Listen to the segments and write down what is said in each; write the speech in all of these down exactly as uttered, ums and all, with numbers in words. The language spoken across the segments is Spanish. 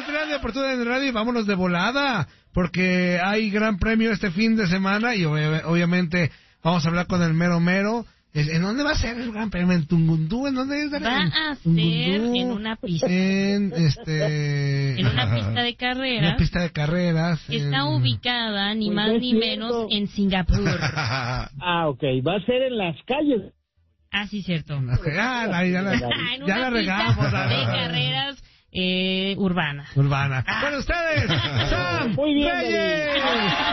Oportunidad de Oportunidad de Radio y vámonos de volada, porque hay gran premio este fin de semana y ob- obviamente vamos a hablar con el mero mero. ¿En dónde va a ser el gran premio? ¿En Tungundú? ¿En dónde es? Va a ser en una pista. En, este... en una pista de carreras. Una pista de carreras. Está en... ubicada ni Pues más es ni cierto. menos en Singapur. Ah, ok. Va a ser en las calles. Ah, sí, cierto. Ah, la- ya la, en ya una la pista regamos. la- de carreras eh, urbanas. Urbana. Con ustedes, Sam Muy bien, Reyes.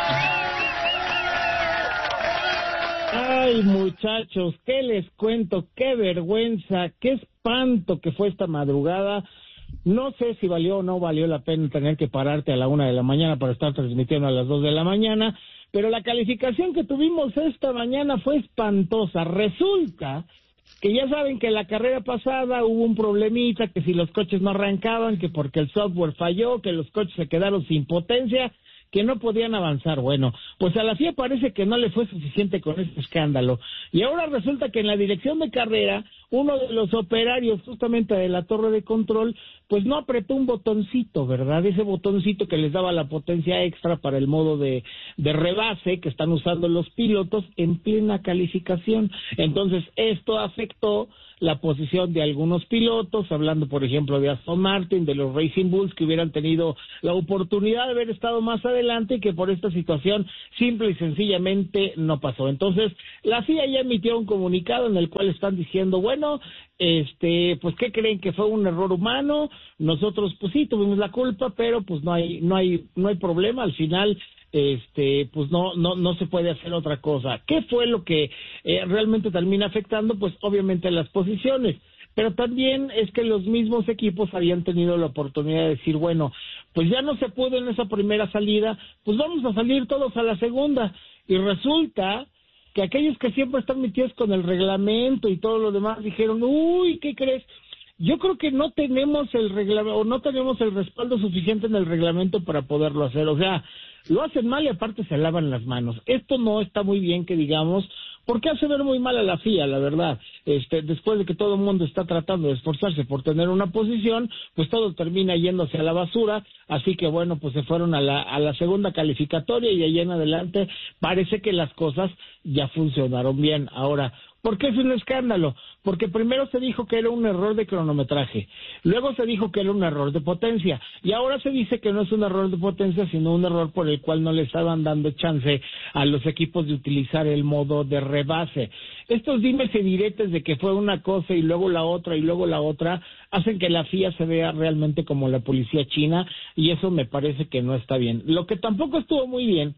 Ay, muchachos, ¿qué les cuento? Qué vergüenza, qué espanto que fue esta madrugada. No sé si valió o no valió la pena tener que pararte a la una de la mañana para estar transmitiendo a las dos de la mañana, pero la calificación que tuvimos esta mañana fue espantosa. Resulta que ya saben que la carrera pasada hubo un problemita, que si los coches no arrancaban, que porque el software falló, que los coches se quedaron sin potencia, que no podían avanzar. Bueno, pues a la F I A parece que no le fue suficiente con este escándalo. Y ahora resulta que en la dirección de carrera, uno de los operarios justamente de la torre de control, pues no apretó un botoncito, ¿verdad? Ese botoncito que les daba la potencia extra para el modo de, de rebase que están usando los pilotos en plena calificación. Entonces, esto afectó la posición de algunos pilotos, hablando por ejemplo de Aston Martin, de los Racing Bulls, que hubieran tenido la oportunidad de haber estado más adelante y que por esta situación simple y sencillamente no pasó. Entonces, la F I A ya emitió un comunicado en el cual están diciendo, bueno, este, pues ¿qué creen? Que fue un error humano. Nosotros pues sí tuvimos la culpa, pero pues no hay no hay no hay problema. Al final este pues no no no se puede hacer otra cosa. ¿Qué fue lo que eh, realmente termina afectando? Pues obviamente las posiciones, pero también es que los mismos equipos habían tenido la oportunidad de decir, bueno, pues ya no se pudo en esa primera salida, pues vamos a salir todos a la segunda. Y resulta que aquellos que siempre están metidos con el reglamento y todo lo demás dijeron, uy, ¿qué crees? Yo creo que no tenemos el reglamento, o no tenemos el respaldo suficiente en el reglamento para poderlo hacer. O sea, lo hacen mal y aparte se lavan las manos. Esto no está muy bien que digamos, porque hace ver muy mal a la F I A, la verdad. Este, después de que todo el mundo está tratando de esforzarse por tener una posición, pues todo termina yéndose a la basura. Así que bueno, pues se fueron a la, a la segunda calificatoria y ahí en adelante parece que las cosas ya funcionaron bien. Ahora, ¿por qué es un escándalo? Porque primero se dijo que era un error de cronometraje, luego se dijo que era un error de potencia, y ahora se dice que no es un error de potencia, sino un error por el cual no le estaban dando chance a los equipos de utilizar el modo de rebase. Estos dimes y diretes de que fue una cosa y luego la otra y luego la otra, hacen que la F I A se vea realmente como la policía china, y eso me parece que no está bien. Lo que tampoco estuvo muy bien,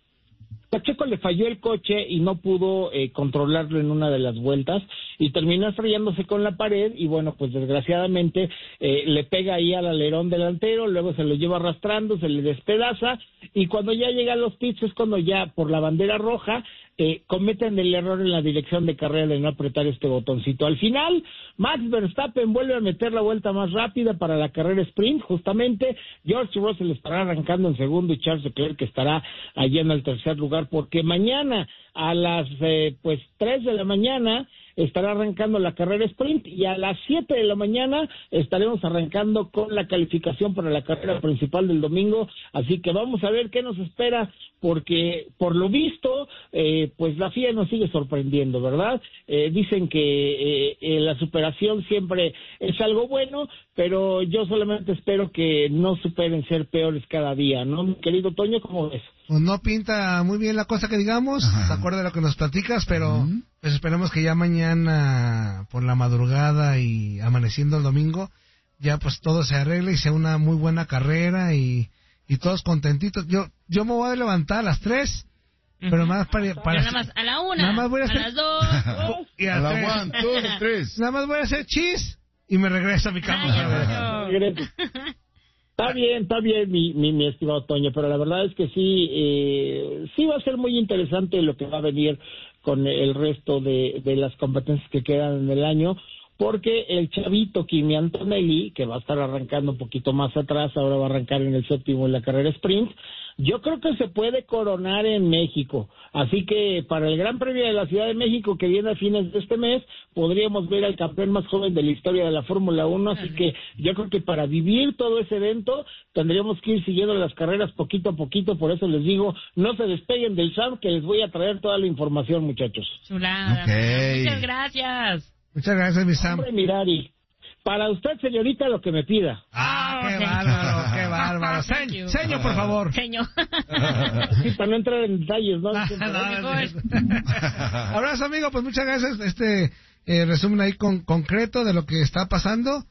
Pacheco le falló el coche y no pudo eh, controlarlo en una de las vueltas y terminó estrellándose con la pared y bueno, pues desgraciadamente eh, le pega ahí al alerón delantero, luego se lo lleva arrastrando, se le despedaza y cuando ya llega a los pits es cuando ya por la bandera roja eh, cometen el error en la dirección de carrera de no apretar este botoncito. Al final, Max Verstappen vuelve a meter la vuelta más rápida para la carrera sprint, justamente George Russell estará arrancando en segundo y Charles Leclerc que estará allí en el tercer lugar, porque mañana a las eh, pues tres de la mañana estará arrancando la carrera sprint y a las siete de la mañana estaremos arrancando con la calificación para la carrera principal del domingo, así que vamos a ver qué nos espera, porque por lo visto eh, pues la F I A nos sigue sorprendiendo, ¿verdad? Eh, dicen que eh, eh, la superación siempre es algo bueno, pero yo solamente espero que no superen ser peores cada día, ¿no, mi querido Toño? ¿Cómo ves? Pues no pinta muy bien la cosa que digamos, de acuerdo a lo que nos platicas, pero uh-huh. pues esperemos que ya mañana por la madrugada y amaneciendo el domingo, ya pues todo se arregle y sea una muy buena carrera y, y todos contentitos. Yo yo me voy a levantar a las tres, uh-huh. pero más para, para nada más a la una, nada más voy a, hacer, a las dos, y a, a la tres. one, dos, tres. Nada más voy a hacer chis y me regreso a mi cama. Ay, Está bien, está bien, mi, mi, mi estimado Toño, pero la verdad es que sí, eh, sí va a ser muy interesante lo que va a venir con el resto de, de las competencias que quedan en el año, porque el chavito Kimi Antonelli, que va a estar arrancando un poquito más atrás, ahora va a arrancar en el séptimo en la carrera sprint, Yo creo que se puede coronar en México. Así que para el Gran Premio de la Ciudad de México que viene a fines de este mes, podríamos ver al campeón más joven de la historia de la Fórmula uno. Así que yo creo que para vivir todo ese evento tendríamos que ir siguiendo las carreras poquito a poquito. Por eso les digo, no se despeguen del S A M, que les voy a traer toda la información, muchachos. Chulada. Okay. Muchas gracias. Muchas gracias, mi Sam. Hombre, Mirari, para usted, señorita, lo que me pida. Ah, qué ok. bárbaro, qué bárbaro. Thank Seño, you. seño, por favor. Señor. Sí, para no entrar en detalles, ¿no? No, Siempre- no, no, es cierto. Abrazo, amigo, pues muchas gracias. Este eh, resumen ahí con, concreto de lo que está pasando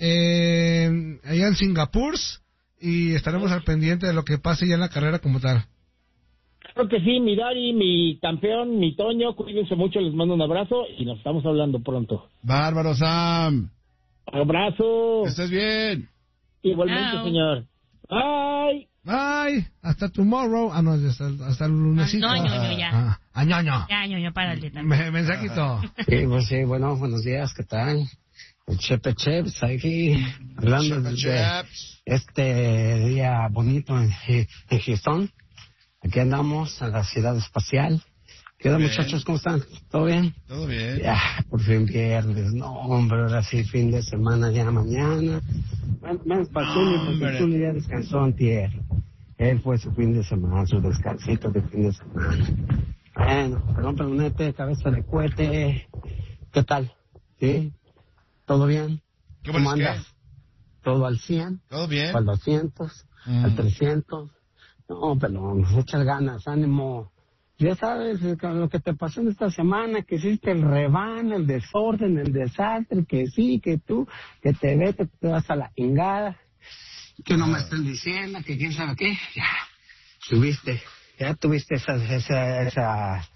eh, allá en Singapur, y estaremos al pendiente de lo que pase ya en la carrera como tal. Claro que sí, Mirari, mi campeón, mi Toño, cuídense mucho, les mando un abrazo y nos estamos hablando pronto. Bárbaro, Sam. Abrazo. Que estés bien. Igualmente, Chao. señor. Bye. Bye, hasta tomorrow. Ah, no, hasta, hasta el lunesito. No, ñoño, ya. Ah, ah, ñoño. Ya, ñoño, párale también. Me- Mensajito. Sí, pues sí, bueno, buenos días, ¿qué tal? El Chepe Cheps aquí, hablando Chepe de Cheps. este día bonito en, en Houston. Aquí andamos en la ciudad espacial. ¿Qué onda, Bien. muchachos? ¿Cómo están? ¿Todo bien? Todo bien. Ya, por fin viernes. No, hombre, ahora sí, fin de semana ya mañana. Menos para Zuli, porque hombre. Zuli ya descansó antier. Él fue su fin de semana, su descansito de fin de semana. Bueno, perdón, perdonete, cabeza de cohete. ¿Qué tal? ¿Sí? ¿Todo bien? ¿Qué ¿Cómo bueno es andas? ¿Todo al cien? ¿Todo bien? ¿Al doscientos? Mm. ¿Al trescientos? No, pero echas ganas, ánimo. Ya sabes eh, con lo que te pasó en esta semana, que hiciste el rebán, el desorden, el desastre, que sí, que tú, que te vete, que te vas a la ingada, que no me estén diciendo, que quién sabe qué. Ya, tuviste, ya tuviste esa, esa, esa,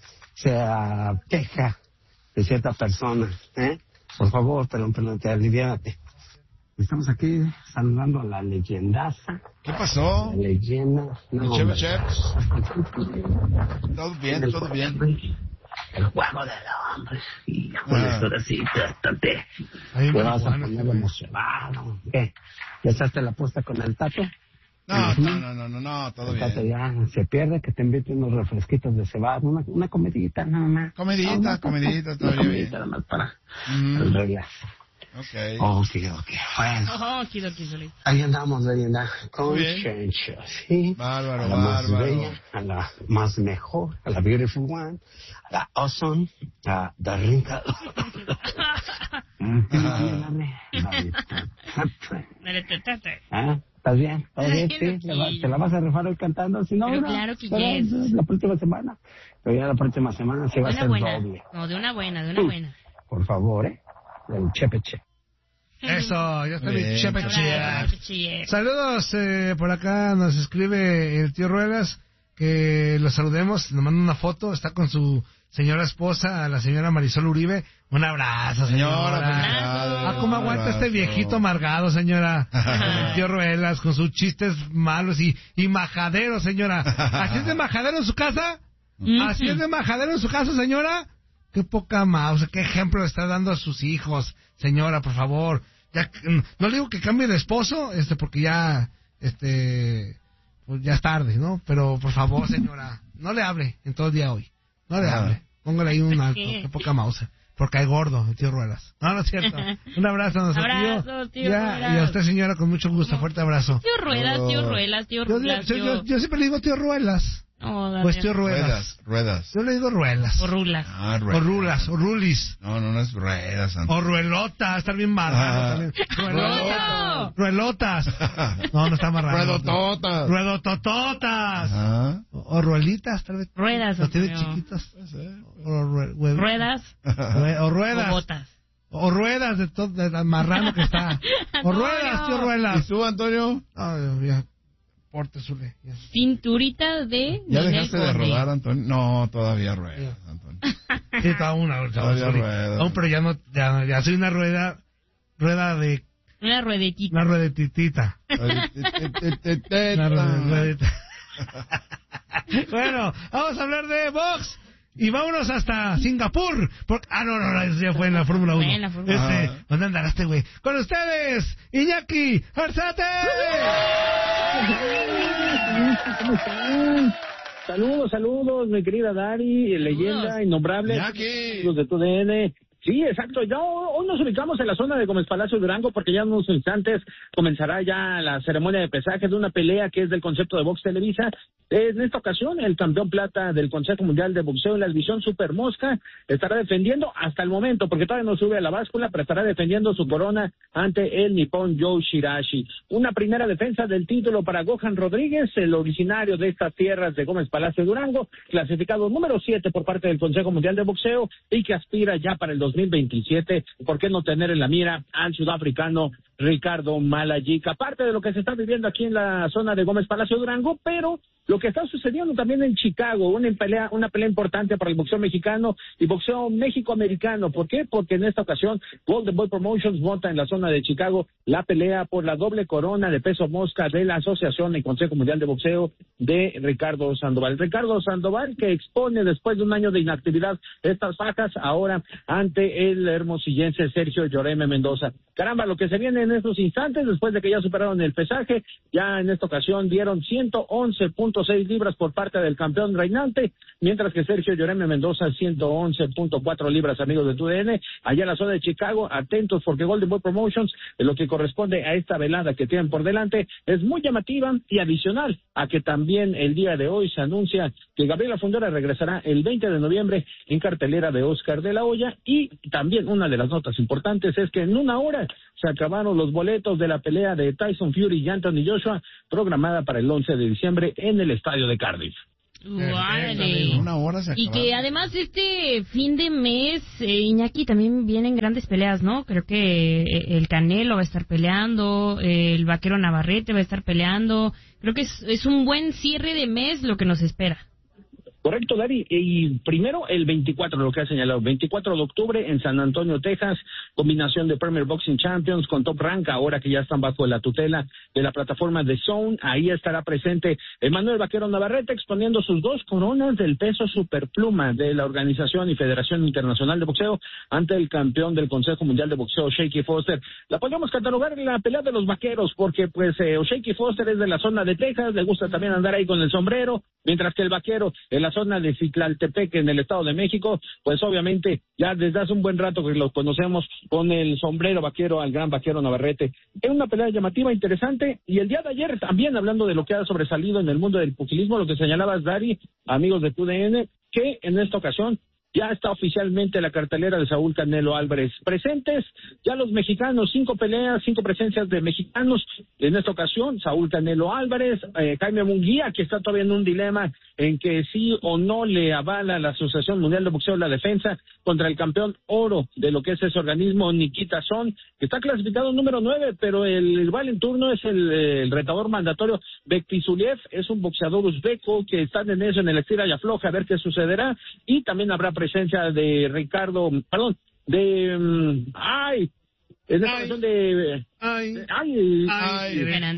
esa queja de cierta persona, ¿eh? Por favor, pero, pero te aliviánate. Estamos aquí saludando a la leyendaza. ¿Qué pasó? La leyenda. ¿El No, Chepe hombre. Cheps? Todo bien, todo bien. El juego del hombre. Híjole, Ah. ahora sí, trástate. Ahí Te me vas a van, poner güey. emocionado. ¿Qué? ¿Ya echaste la apuesta con el Tato? No, no, no, no, no, no, todo El Tato bien. ya se pierde, que te invite unos refresquitos de cebada, una, una comidita nada más. Comidita, No, no, comidita, una todo comidita bien. nada más para Mm. el relax. Ok. Ok, ok. Bueno, Oh, kido, kido, kido. ahí andamos, leyenda. Con Muy bien. Chencho, ¿sí? Bárbaro, a la más bárbaro. bella, a la más mejor, a la beautiful one, a la awesome, a la rica. Dale, te, te, te. ¿Ah? ¿Estás bien? ¿Estás bien? Ay, ¿Sí? ¿Le va- loquillo. ¿Te la vas a rifar hoy cantando? Si no, Pero no, claro que pero yes. La próxima semana. Pero ya la próxima semana se va De a una hacer buena. doble. No, de una buena, de una buena. Por favor, ¿eh? El chepe che. Eso, ya está Muy mi bien. Chepe Abrazo, Chepe. Chepe Chepe. Saludos, eh, por acá nos escribe el tío Ruelas, que lo saludemos, nos manda una foto, está con su señora esposa, la señora Marisol Uribe. Un abrazo, Señora, señora. felicidades. Ah, ¿cómo aguanta Un este abrazo. viejito amargado, señora? El tío Ruelas, con sus chistes malos y, y majadero, señora. ¿Así es de majadero en su casa? ¿Así es de majadero en su casa, señora? Qué poca mouse, qué ejemplo le está dando a sus hijos, señora, por favor. Ya, mm, no le digo que cambie de esposo, este, porque ya, este, pues ya es tarde, ¿no? Pero, por favor, señora, no le hable en todo el día hoy. No le Ah. hable. Póngale ahí un alto, qué? qué poca mouse. Porque hay gordo, el tío Ruelas. No, no es cierto. Un abrazo a nuestro Abrazo, tío Ya, Ruelas. y a usted, señora, con mucho gusto. Fuerte abrazo. Tío Ruedas, tío Ruelas, tío Yo, Ruelas, yo, yo, tío... yo siempre le digo tío Ruelas. No, Pues Daniel. tío Ruelas. Ruedas, ruedas. Yo le digo Ruelas. O Rulas. Ah, O ruedas. Rulas, o Rulis. No, no, no es ruedas, Antonio. O Ruelota, está bien marrano Ah. también. ¡No! Ruelotas. No, no está marrano. Ruedototas. Ruedotototas. Ajá. O, o ruelitas, tal vez. Ruedas, Los tiene Antonio. chiquitos. Puede ser. O, rue- hue- Ruedas rue- o o ruedas. botas. O ruedas de todo, de tan marrano que está. O No, ruedas, no. tío ¿Y Ruelas. tú, Antonio? Ay, Dios mío. Porte, Zule. Ya. Cinturita de... ¿Ya Ninel dejaste de Conde. rodar, Antonio? No, todavía ruedas, Antonio. Sí, toda una, toda Todavía una. rueda. Aún, pero ya no, ya, ya soy una rueda, rueda de, Una ruedetita. una ruedetitita. Una rueda- ruedita. Bueno, vamos a hablar de box. y vámonos hasta Singapur. Por... Ah, no, no, no, eso ya fue en la Fórmula uno. En la Fórmula Este, uno. ¿dónde andará este güey? Con ustedes, Iñaki Arzate. ¿Cómo están? Saludos, saludos, mi querida Dari, leyenda innombrable, Iñaki. los de tu D N. Sí, exacto. Ya hoy nos ubicamos en la zona de Gómez Palacio Durango porque ya en unos instantes comenzará ya la ceremonia de pesaje de una pelea que es del concepto de Box Televisa. En esta ocasión, el campeón plata del Consejo Mundial de Boxeo en la división Super Mosca estará defendiendo hasta el momento, porque todavía no sube a la báscula, pero estará defendiendo su corona ante el nipón Joe Shirashi. Una primera defensa del título para Gohan Rodríguez, el originario de estas tierras de Gómez Palacio Durango, clasificado número siete por parte del Consejo Mundial de Boxeo y que aspira ya para el dos mil veintisiete, ¿por qué no tener en la mira al sudafricano Ricardo Malajik? Aparte de lo que se está viviendo aquí en la zona de Gómez Palacio Durango, pero lo que está sucediendo también en Chicago, una pelea, una pelea importante para el boxeo mexicano y boxeo mexicoamericano. ¿Por qué? Porque en esta ocasión Golden Boy Promotions monta en la zona de Chicago la pelea por la doble corona de peso mosca de la Asociación y Consejo Mundial de Boxeo de Ricardo Sandoval. Ricardo Sandoval, que expone después de un año de inactividad estas fajas ahora ante el hermosillense Sergio Lloreme Mendoza. Caramba, lo que se viene en estos instantes, después de que ya superaron el pesaje, ya en esta ocasión dieron ciento once punto seis libras por parte del campeón reinante, mientras que Sergio Lloreme Mendoza ciento once punto cuatro libras, amigos de tu D N, allá en la zona de Chicago. Atentos porque Golden Boy Promotions, en lo que corresponde a esta velada que tienen por delante, es muy llamativa y adicional a que también el día de hoy se anuncia que Gabriela Fundora regresará el veinte de noviembre en cartelera de Oscar de la Hoya. Y también una de las notas importantes es que en una hora se acabaron los boletos de la pelea de Tyson Fury y Anthony Joshua, programada para el once de diciembre en el estadio de Cardiff. Órale. Una hora se Y acabaron. que además este fin de mes, eh, Iñaki, también vienen grandes peleas, ¿no? Creo que eh, el Canelo va a estar peleando, eh, el Vaquero Navarrete va a estar peleando. Creo que es, es un buen cierre de mes lo que nos espera. Correcto, Dari. Y primero el veinticuatro, lo que ha señalado, veinticuatro de octubre en San Antonio, Texas, combinación de Premier Boxing Champions con Top Rank, ahora que ya están bajo la tutela de la plataforma de Zone. Ahí estará presente Emanuel Vaquero Navarrete exponiendo sus dos coronas del peso superpluma de la Organización y Federación Internacional de Boxeo ante el campeón del Consejo Mundial de Boxeo, Shaky Foster. La podríamos catalogar en la pelea de los vaqueros, porque pues eh, Shaky Foster es de la zona de Texas, le gusta también andar ahí con el sombrero, mientras que el vaquero en la zona de Citlaltepec, en el Estado de México, pues obviamente ya desde hace un buen rato que lo conocemos con el sombrero vaquero al gran Vaquero Navarrete. Es una pelea llamativa, interesante, y el día de ayer también, hablando de lo que ha sobresalido en el mundo del pugilismo, lo que señalabas, Dari, amigos de T U D N, que en esta ocasión ya está oficialmente la cartelera de Saúl Canelo Álvarez. Presentes ya los mexicanos, cinco peleas, cinco presencias de mexicanos. En esta ocasión, Saúl Canelo Álvarez, eh, Jaime Munguía, que está todavía en un dilema en que sí o no le avala la Asociación Mundial de Boxeo la defensa contra el campeón oro de lo que es ese organismo, Nikita Son, que está clasificado número nueve, pero el rival en turno es el, el retador mandatorio Bektisuliev, es un boxeador uzbeco que está en eso, en el estira y afloja, a ver qué sucederá. Y también habrá presencia de Ricardo, perdón, de, um, ay, es de Ay. de, Ay, ay, ay,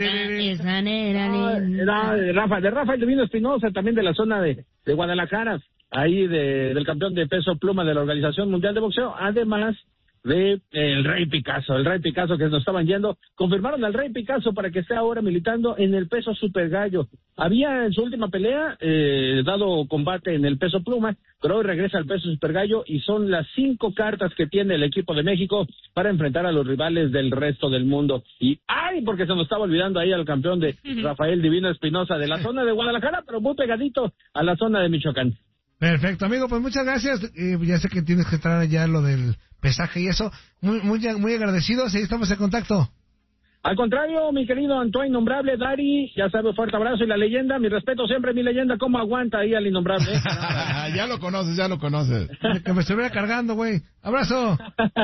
Esa nera ah, linda. era de Rafa, de Rafael Divino Espinosa, también de la zona de, de Guadalajara, ahí de, del campeón de peso pluma de la Organización Mundial de Boxeo, además de el Rey Picasso, el Rey Picasso que nos estaban yendo, confirmaron al Rey Picasso para que esté ahora militando en el peso super gallo. Había en su última pelea eh, dado combate en el peso pluma, pero hoy regresa al peso super gallo y son las cinco cartas que tiene el equipo de México para enfrentar a los rivales del resto del mundo. Y ¡ay! Porque se nos estaba olvidando ahí al campeón de Rafael Divino Espinosa de la zona de Guadalajara, pero muy pegadito a la zona de Michoacán. perfecto, amigo, pues muchas gracias. Eh, ya sé que tienes que entrar ya lo del pesaje y eso. Muy, muy, muy agradecidos, ahí estamos en contacto. Al contrario, mi querido Antoine Innombrable, Dari, ya sabes, fuerte abrazo y la leyenda, mi respeto siempre, mi leyenda, cómo aguanta ahí al Innombrable. Ya lo conoces, ya lo conoces. Que me estuviera cargando, güey. Abrazo.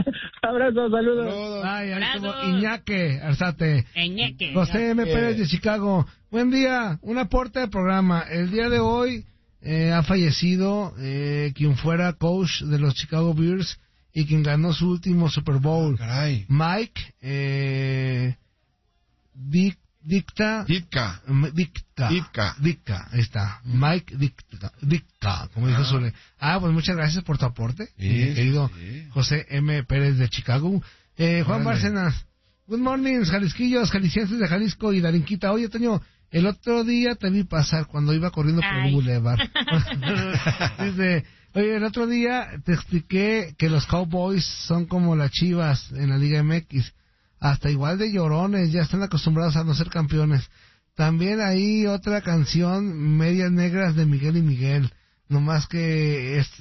Abrazo, saludos. Saludos. Ay, ahí Abrazo. estuvo Iñaki Arzate. Iñaki. José M. Pérez de Chicago. Buen día, un aporte al programa. El día de hoy eh, ha fallecido eh, quien fuera coach de los Chicago Bears y quien ganó su último Super Bowl. Caray. Mike eh, Dick Dicta. Ditka. Dicta. Ditka. Dicta. Ahí está. Mike Dicta. Dicta, como dijo Zule. Ah, pues muchas gracias por tu aporte, Sí, mi querido sí. José M. Pérez de Chicago. Eh, Juan Órale. Bárcenas. Good morning, Jalisquillos, jaliscienses de Jalisco y Darinquita. Oye, Toño, el otro día te vi pasar cuando iba corriendo por Ay. el Boulevard. Dice, oye, el otro día te expliqué que los Cowboys son como las Chivas en la Liga M X. Hasta igual de llorones, ya están acostumbrados a no ser campeones. También hay otra canción, Medias Negras de Miguel y Miguel. No más que es...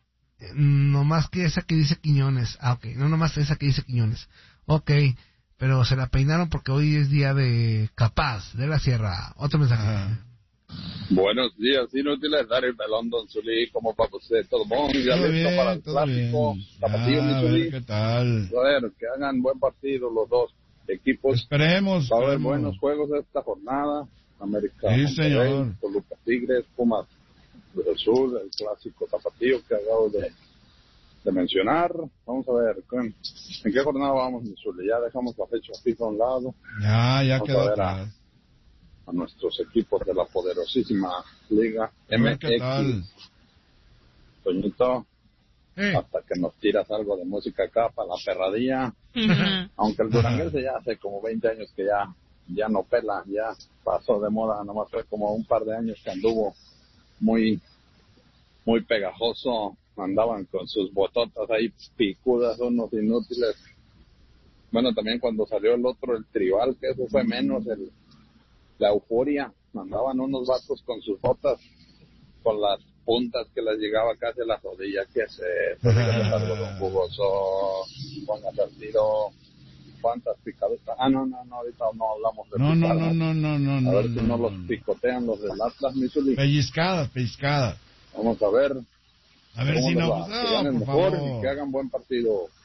No más que esa que dice Quiñones. Ah, ok. No nomás esa que dice Quiñones. Ok. Pero se la peinaron porque hoy es día de Capaz, de la Sierra. Otro mensaje. Ajá. Buenos días, inútiles dar el melón, don Zulí, como para usted, todo el mundo, ya Todo listo para bien, el todo clásico, bien. Tapatío, Ah, mi a Zulí. ver qué tal. A ver, que hagan buen partido los dos equipos. Esperemos. Va a haber esperemos. buenos juegos esta jornada. América, Sí, Monterrey, señor. Toluca Tigres, Pumas del Sur, el clásico Tapatío que acabo de, de mencionar. Vamos a ver, ¿en, en qué jornada vamos, mi Zulí? Ya dejamos la fecha fija a un lado. Ya, ya Vamos quedó a ver a- atrás. a nuestros equipos de la poderosísima Liga A ver qué tal. M X. Toñito, Eh, hasta que nos tiras algo de música acá para la perradilla. Aunque el duranguense ya hace como veinte años que ya ya no pela, ya pasó de moda, nomás fue como un par de años que anduvo muy muy pegajoso, andaban con sus bototas ahí picudas, unos inútiles. Bueno, también cuando salió el otro, el tribal, que eso fue menos, el la euforia, andaban unos vatos con sus botas, con las puntas que les llegaba casi a las rodillas, que se algo de un jugoso, póngase al tiro, cuántas picaduras. Ah, no, no, no, ahorita no hablamos de No, no, picadas. no, no, no, no. A ver no, si no no, los no. picotean los del Atlas, mi Zuli. Pellizcadas, pellizcadas. Vamos a ver A ver cómo si les no, va. pues, Que no, ganen por mejor favor. y que hagan buen partido.